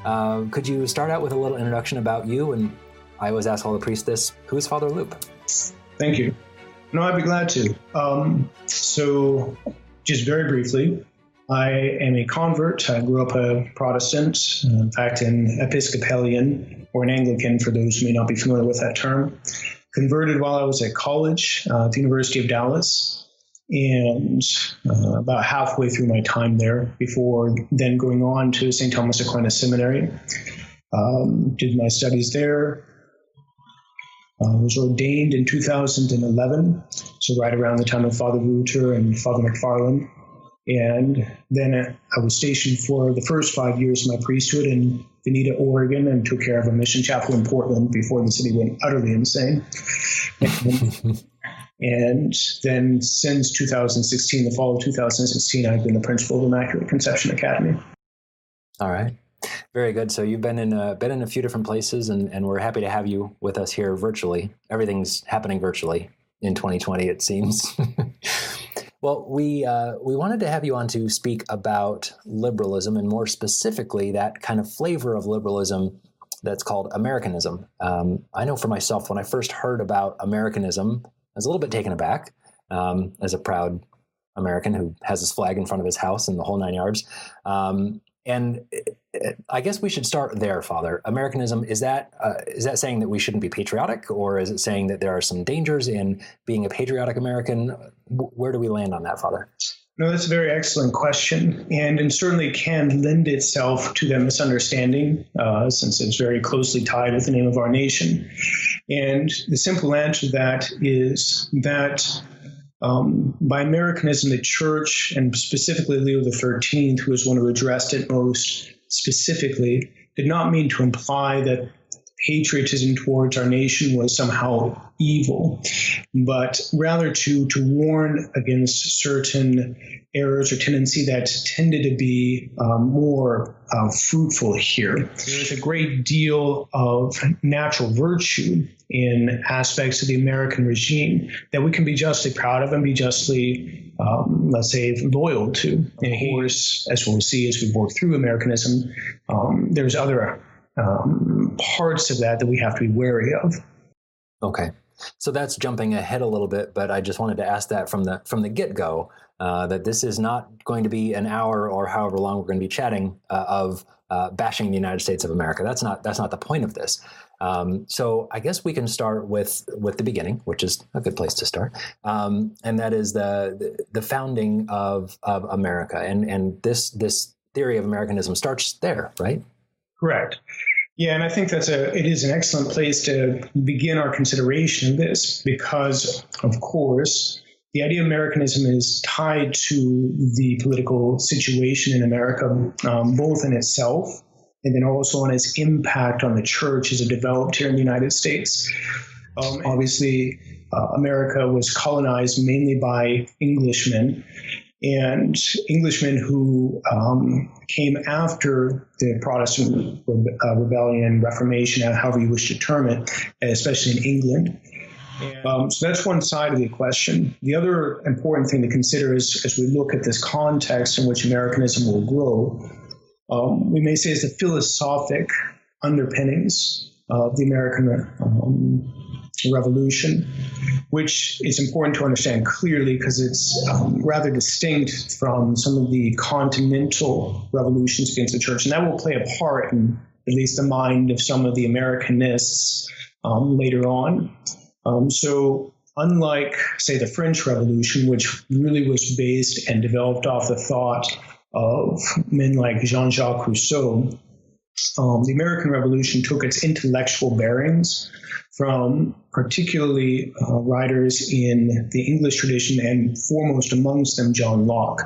Could you start out with a little introduction about you? And I always ask all the priests this: who is Father Loop? Thank you. No, I'd be glad to. So, just very briefly, I am a convert. I grew up a Protestant, in fact, an Episcopalian or an Anglican, for those who may not be familiar with that term. Converted while I was at college at the University of Dallas, and about halfway through my time there before then going on to St. Thomas Aquinas Seminary. Did my studies there. Was ordained in 2011, so right around the time of Father Reuter and Father McFarland. And then I was stationed for the first 5 years of my priesthood in Veneta, Oregon, and took care of a mission chapel in Portland before the city went utterly insane. And then since 2016, the fall of 2016, I've been the principal of Immaculate Conception Academy. All right. Very good. So you've been in a few different places, and we're happy to have you with us here virtually. Everything's happening virtually in 2020, it seems. Well, we wanted to have you on to speak about liberalism, and more specifically, that kind of flavor of liberalism that's called Americanism. I know for myself, when I first heard about Americanism, I was a little bit taken aback as a proud American who has his flag in front of his house and the whole nine yards. And I guess we should start there, Father. Americanism, is that saying that we shouldn't be patriotic, or is it saying that there are some dangers in being a patriotic American? Where do we land on that, Father? No, that's a very excellent question, and certainly can lend itself to that misunderstanding, since it's very closely tied with the name of our nation. And the simple answer to that is that by Americanism, the Church, and specifically Leo XIII, who was one who addressed it most specifically, did not mean to imply that patriotism towards our nation was somehow evil, but rather to warn against certain errors or tendency that tended to be more fruitful here. There's a great deal of natural virtue in aspects of the American regime that we can be justly proud of and be justly, let's say, loyal to. And of course, as we'll see as we work through Americanism, there's other parts of that we have to be wary of. Okay. So that's jumping ahead a little bit, but I just wanted to ask that from the get-go, that this is not going to be an hour or however long we're going to be chatting of bashing the United States of America. That's not the point of this. So I guess we can start with the beginning, which is a good place to start, and that is the founding of America, and this theory of Americanism starts there, right? Correct. Yeah, and I think it is an excellent place to begin our consideration of this, because, of course, the idea of Americanism is tied to the political situation in America, both in itself and then also on its impact on the church as it developed here in the United States. Obviously, America was colonized mainly by Englishmen, and Englishmen who came after the Protestant rebellion, Reformation, however you wish to term it, especially in England. So that's one side of the question. The other important thing to consider is, as we look at this context in which Americanism will grow, we may say is the philosophic underpinnings of the American Revolution, which is important to understand clearly because it's rather distinct from some of the continental revolutions against the church. And that will play a part in at least the mind of some of the Americanists later on. So unlike, say, the French Revolution, which really was based and developed off the thought of men like Jean-Jacques Rousseau, the American Revolution took its intellectual bearings from particularly writers in the English tradition, and foremost amongst them, John Locke.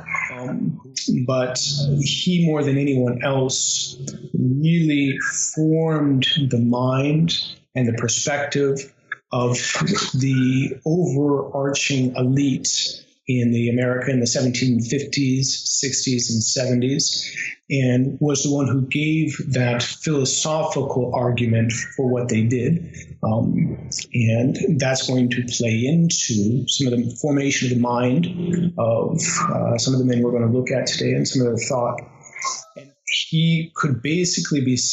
But he, more than anyone else, really formed the mind and the perspective of the overarching elite in the America in the 1750s, 60s, and 70s, and was the one who gave that philosophical argument for what they did. And that's going to play into some of the formation of the mind of some of the men we're going to look at today and some of their thought. And he could basically be